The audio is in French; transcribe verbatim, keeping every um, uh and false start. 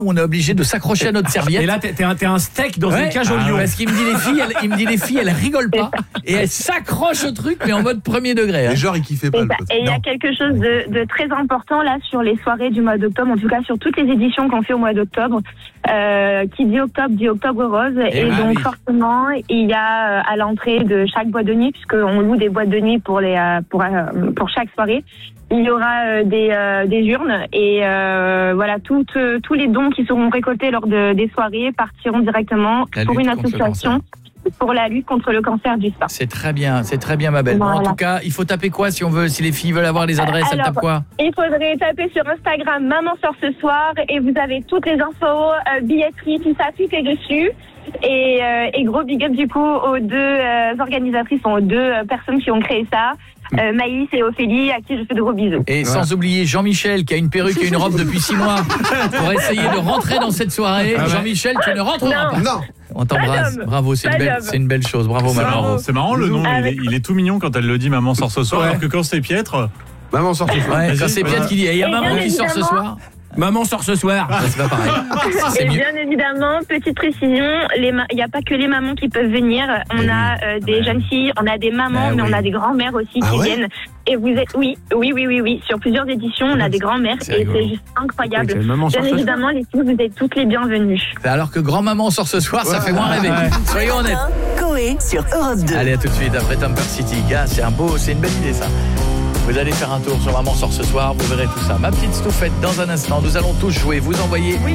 on est obligé de s'accrocher à notre serviette. Et là, t'es, t'es, un, t'es un steak dans ouais, une cage au ah, lion. Parce qu'il me dit les filles, elles, il me dit les filles, elles rigolent pas et elles s'accrochent au truc, mais en mode premier degré. Hein. Et genre, il kiffait pas. Et il y a quelque chose de, de très important là sur les soirées du mois d'octobre, en tout cas sur toutes les éditions qu'on fait au mois d'octobre. Euh, qui dit octobre dit octobre rose, et, et ah, donc oui. forcément il y a à l'entrée de chaque boîte de nuit, puisqu'on loue des boîtes de nuit pour les pour pour chaque soirée. Il y aura euh, des, euh, des urnes et euh, voilà, toutes, euh, tous les dons qui seront récoltés lors de, des soirées partiront directement la pour une association pour la lutte contre le cancer du sein. C'est très bien, c'est très bien ma belle. Voilà. Bon, en tout cas, il faut taper quoi si on veut, si les filles veulent avoir les adresses, alors, elles tapent quoi? Il faudrait taper sur Instagram Maman sort ce soir et vous avez toutes les infos, euh, billetterie, tout ça, tout est dessus. Et, euh, et gros big up du coup aux deux euh, organisatrices, aux deux euh, personnes qui ont créé ça. Euh, Maïs et Ophélie, à qui je fais de gros bisous. Et voilà. Sans oublier Jean-Michel qui a une perruque et une robe depuis six mois pour essayer de rentrer dans cette soirée. Ah ouais. Jean-Michel, tu ne rentres pas. Non. On t'embrasse. Bravo, c'est une, belle, c'est une belle chose. Bravo, c'est maman. Marrant. C'est marrant le nom. Il est, il est tout mignon quand elle le dit. Maman sort ce soir. Ouais. Alors que quand c'est piètre. Maman sort ce soir. Ouais, quand c'est piètre qui dit. Il y a maman qui sort ce soir. Maman sort ce soir. Ah, c'est pas pareil. C'est et mieux. Bien évidemment, petite précision, il ma- n'y a pas que les mamans qui peuvent venir. On a euh, des ouais. jeunes filles, on a des mamans, ah, mais oui. on a des grands-mères aussi ah, qui ouais. viennent. Et vous êtes, oui, oui, oui, oui, oui. Sur plusieurs éditions, on a des grands-mères c'est et rigolo. C'est juste incroyable. Okay, bien évidemment, les filles, vous êtes toutes les bienvenues. Alors que grand-maman sort ce soir, ouais. ça fait moins rêver. Ouais. Soyons honnêtes. Coé sur Europe deux. Allez, à tout de suite après Temper City. Gars, c'est un beau, c'est une belle idée ça. Vous allez faire un tour sur Maman sort ce soir, vous verrez tout ça. Ma petite Stouffette, dans un instant, nous allons tous jouer. Vous envoyez